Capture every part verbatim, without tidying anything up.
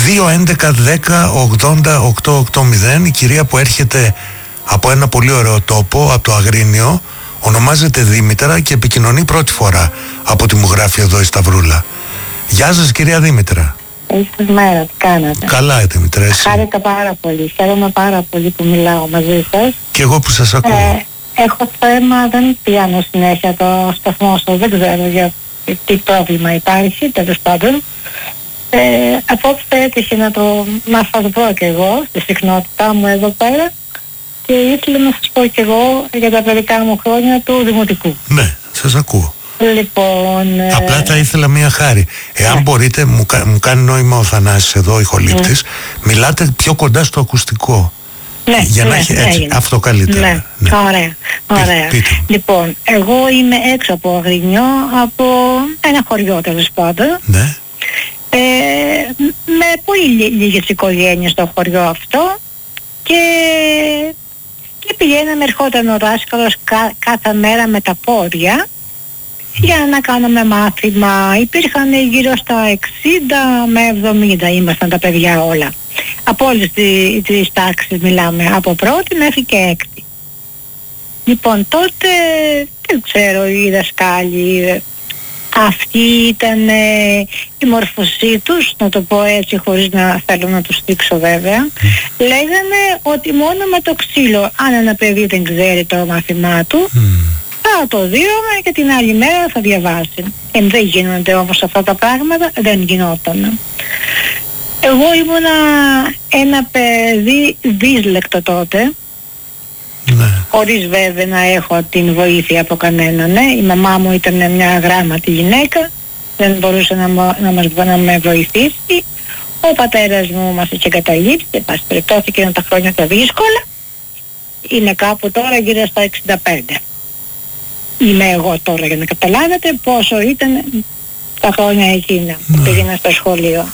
δύο έντεκα δέκα ογδόντα οκτώ ογδόντα. Η κυρία που έρχεται από ένα πολύ ωραίο τόπο, από το Αγρίνιο, ονομάζεται Δήμητρα και επικοινωνεί πρώτη φορά από ό,τι μου γράφει εδώ η Σταυρούλα. Γεια σας κυρία Δήμητρα. Ήσυχη μέρα, τι κάνατε? Καλά η Δήμητρα, εσύ? Χάρηκα πάρα πολύ, χαίρομαι πάρα πολύ που μιλάω μαζί σας. Και εγώ που σας ακούω. Ε, έχω θέμα, δεν πιάνω συνέχεια το σταθμό σας, δεν ξέρω για τι πρόβλημα υπάρχει, τέλος πάντων. Ε, απόψε έτυχε να το, να σας πω και εγώ στη συχνότητά μου εδώ πέρα και ήθελα να σας πω και εγώ για τα παιδικά μου χρόνια του Δημοτικού. Ναι, σας ακούω. Λοιπόν, απλά τα ήθελα μία χάρη. Εάν ναι. μπορείτε, μου, μου κάνει νόημα ο Θανάσης εδώ, ηχολήπτης, ναι. μιλάτε πιο κοντά στο ακουστικό. Ναι, για ναι, να έχει έτσι, έγινε. αυτό καλύτερα. Ναι, ναι. Ωραία, ωραία. Πείτε. Λοιπόν, εγώ είμαι έξω από Αγρίνιο, από ένα χωριό τέλος πάντων. Ναι. Ε, με πολύ λίγες οικογένειες στο χωριό αυτό και, και πηγαίναμε, ερχόταν ο δάσκαλος κα, κάθε μέρα με τα πόδια για να κάνουμε μάθημα. Υπήρχαν γύρω στα εξήντα με εβδομήντα ήμασταν τα παιδιά όλα. Από όλες τις, τις τάξεις μιλάμε, από πρώτη μέχρι και έκτη. Λοιπόν, τότε δεν ξέρω, οι δασκάλοι, αυτή ήταν ε, η μόρφωσή τους, να το πω έτσι χωρίς να θέλω να τους δείξω βέβαια. Mm. Λέγανε ότι μόνο με το ξύλο, αν ένα παιδί δεν ξέρει το μάθημά του, mm. θα το δίωμε και την άλλη μέρα θα διαβάσει. Ε, δεν γίνονται όμως αυτά τα πράγματα, δεν γινόταν. Εγώ ήμουνα ένα παιδί δυσλεκτο τότε, ναι. χωρίς βέβαια να έχω την βοήθεια από κανέναν. Ναι. Η μαμά μου ήταν μια γράμματη γυναίκα, δεν μπορούσε να, να, μας, να με βοηθήσει. Ο πατέρας μου μας είχε καταλήψει, πάση περιπτώσει και τα χρόνια τα δύσκολα. Είναι κάπου τώρα γύρω στα εξήντα πέντε. Είμαι εγώ τώρα, για να καταλάβετε πόσο ήταν τα χρόνια εκείνα που ναι. πήγαινα στο σχολείο.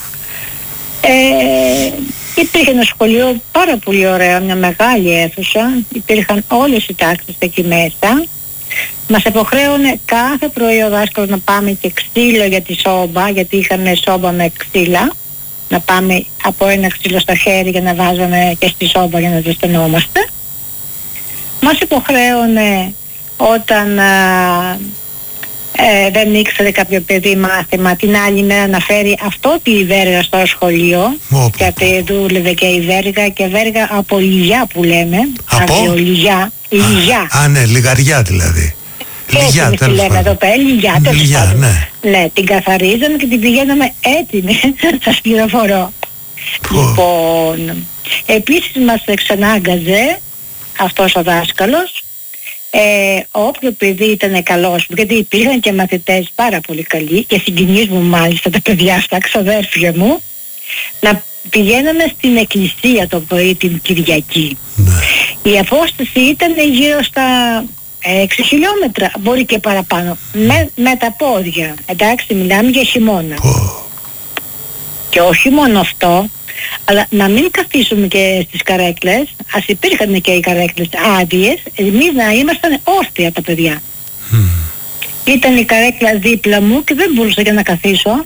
Ε, υπήρχε ένα σχολείο πάρα πολύ ωραίο, μια μεγάλη αίθουσα, υπήρχαν όλες οι τάξεις εκεί μέσα. Μας υποχρέωνε κάθε πρωί ο δάσκαλος να πάμε και ξύλο για τη σόμπα, γιατί είχαμε σόμπα με ξύλα, να πάμε από ένα ξύλο στο χέρι για να βάζαμε και στη σόμπα για να ζεσθενόμαστε. Μας υποχρέωνε όταν α, Ε, δεν ήξερε κάποιο παιδί μάθημα, την άλλη μέρα να φέρει αυτό τη βέργα στο σχολείο. Οπ, γιατί δούλευε και η βέργα και βέργα από λιγιά που λέμε. Από λιγιά. Λιγιά. Α, α, ναι, λιγαριά δηλαδή. Λιγιά, τέλος λέμε εδώ πέρα, λιγιά, τέλος πάντων. Ναι. ναι, την καθαρίζαμε και την πηγαίναμε έτοιμη, σας πληροφορώ. Λοιπόν, επίσης μας εξανάγκαζε αυτός ο δάσκαλος. Ε, όποιο παιδί ήταν καλός, γιατί υπήρχαν και μαθητές πάρα πολύ καλοί και συγγενείς μου μάλιστα, τα παιδιά στα ξαδέρφια μου, να πηγαίναμε στην εκκλησία το πρωί την Κυριακή. Ναι. Η απόσταση ήταν γύρω στα έξι χιλιόμετρα, μπορεί και παραπάνω, με, με τα πόδια, εντάξει, μιλάμε για χειμώνα. Oh. Και όχι μόνο αυτό, αλλά να μην καθίσουμε και στις καρέκλες, ας υπήρχαν και οι καρέκλες άδειες, εμείς να ήμασταν όρθια τα παιδιά. Mm. Ήταν η καρέκλα δίπλα μου και δεν μπορούσα και να καθίσω,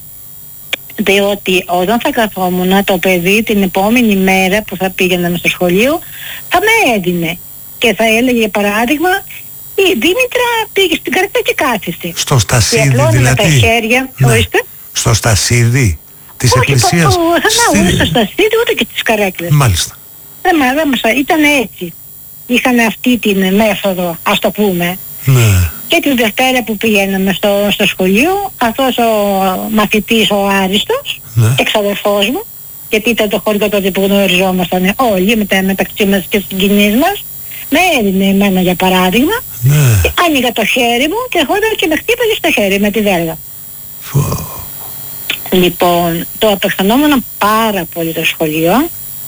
διότι όταν θα καθόμουν το παιδί την επόμενη μέρα που θα πήγαιναμε στο σχολείο θα με έδινε και θα έλεγε για παράδειγμα, η Δήμητρα πήγε στην καρέκλα και κάθισε. Στο στασίδι δηλαδή? Με τα χέρια, ναι. Ορίστε. Στο στασίδι της όχι, εκκλησίας. Όχι, ούτε στο στασίδι ούτε και στις καρέκλες. Μάλιστα. Δεν μας, ήταν έτσι. Είχαν αυτή την μέθοδο, ας το πούμε. Ναι. Και την Δευτέρα που πηγαίναμε στο, στο σχολείο, αυτός ο μαθητής ο Άριστος, ναι. εξαδερφός μου, γιατί ήταν το χωριό τότε που γνωριζόμασταν όλοι μετα, μεταξύ μας και συγγενείς μας, με έδινε εμένα για παράδειγμα, ναι. και άνοιγα το χέρι μου και ερχόταν και με χτύπαγε στο χέρι με τη βέργα. Φω. Λοιπόν, το απεχθανόμουν πάρα πολύ το σχολείο,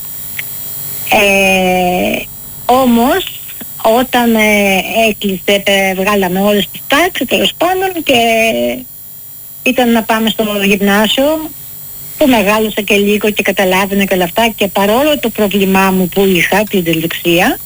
ε, όμως όταν ε, έκλεισε, ε, βγάλαμε όλες τις τάξεις τέλος πάντων και ήταν να πάμε στο γυμνάσιο που μεγάλωσα και λίγο και καταλάβαινα και όλα αυτά και παρόλο το πρόβλημά μου που είχα, την δυσλεξία,